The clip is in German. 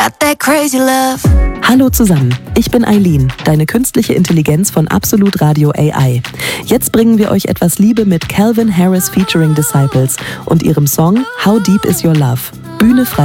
Got that crazy love. Hallo zusammen, ich bin Eileen, deine künstliche Intelligenz von Absolut Radio AI. Jetzt bringen wir euch etwas Liebe mit Calvin Harris featuring Disciples und ihrem Song How Deep Is Your Love. Bühne frei.